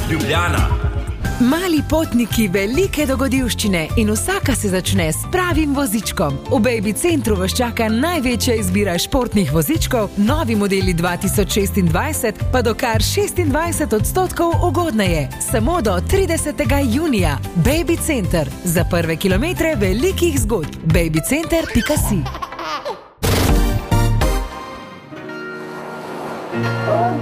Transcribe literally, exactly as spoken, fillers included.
Ljubljana. Mali potniki, velike dogodivščine in vsaka se začne s pravim vozičkom. V Baby Centru vas čaka največja izbira športnih vozičkov, novi modeli dva tisoč šestindvajset pa do kar šestindvajset odstotkov ugodneje. Samo do tridesetega junija. Baby Center. Za prve kilometre velikih zgodb. baby center pika si